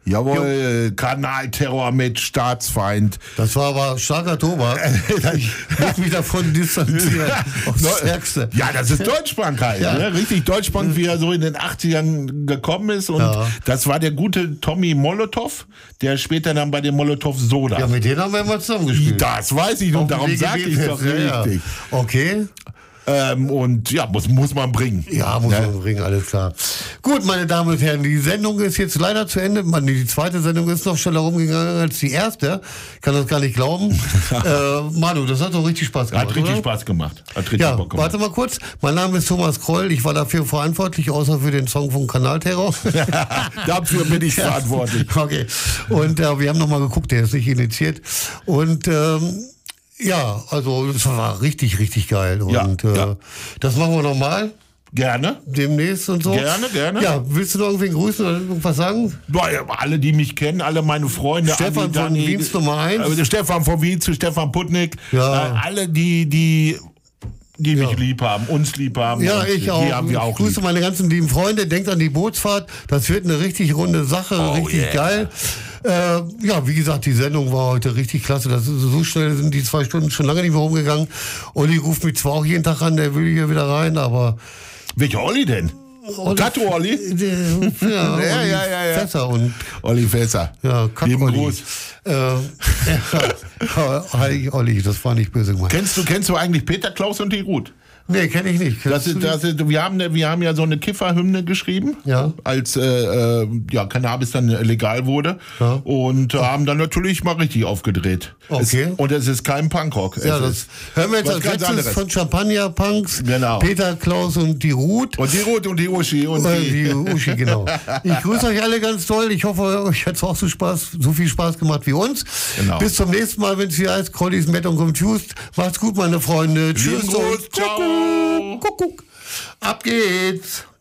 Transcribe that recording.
Jawohl, Kanalterror mit Staatsfeind. Das war aber starker Tobak. Ich muss mich davon distanzieren. Aufs Stärkste. Ja, das ist Deutschpunk halt. Ja. Ne? Richtig Deutschpunk, wie er so in den 80ern gekommen ist. Und das war der gute Tommy Molotov, der später dann bei den Molotov Soda. Ja, mit denen haben wir immer zusammengespielt. Das weiß ich und darum sage ich doch richtig. Ja. Okay. Und ja, muss man bringen. Ja, muss man bringen, alles klar. Gut, meine Damen und Herren, die Sendung ist jetzt leider zu Ende. Die zweite Sendung ist noch schneller rumgegangen als die erste. Ich kann das gar nicht glauben. Manu, das hat doch richtig Spaß gemacht. Hat richtig oder? Spaß gemacht. Hat richtig Ja, Bock gemacht. warte mal kurz. Mein Name ist Thomas Kroll. Ich war dafür verantwortlich, außer für den Song von Kanalterror. Dafür bin ich verantwortlich. Okay. Und wir haben nochmal geguckt, der ist nicht initiiert. Und ja, also das war richtig, richtig geil. Und das machen wir nochmal. Gerne. Demnächst und so. Gerne. Ja, willst du noch irgendwen grüßen oder irgendwas sagen? Alle, die mich kennen, alle meine Freunde. Stefan von Wiens Nummer 1. Stefan von Wiens zu Stefan Putnik. Ja. Alle, die mich lieb haben, uns lieb haben. Ja, ich auch. Die haben wir auch ich grüße lieb. meine ganzen lieben Freunde. Denkt an die Bootsfahrt. Das wird eine richtig runde Sache. Richtig geil. Ja, wie gesagt, die Sendung war heute richtig klasse. Das ist, so schnell sind die 2 Stunden schon lange nicht mehr rumgegangen. Olli ruft mich zwar auch jeden Tag an, der will hier wieder rein, aber... Welcher Olli denn? Tattoo Olli? Ja. Fässer und... Olli Fässer. Ja, Lieben Kack-Olli. Gruß. Hi Olli, das war nicht böse gemeint. Kennst du eigentlich Peter Klaus und die Ruth? Nee, kenne ich nicht. Wir haben ja so eine Kifferhymne geschrieben, als Cannabis dann legal wurde und haben dann natürlich mal richtig aufgedreht. Okay. Und es ist kein Punkrock. Ja, das hören wir jetzt als letztes von Champagner Punks. Genau. Peter Klaus und die Ruth. Und die Ruth und die Uschi. Die Uschi, genau. Ich grüße euch alle ganz toll. Ich hoffe, euch hat es auch so viel Spaß gemacht wie uns. Genau. Bis zum nächsten Mal, wenn es hier heißt, Crollis Met und Confused. Macht's gut, meine Freunde. Tschüss. Gruß, ciao. Kuckuck. Ab geht's.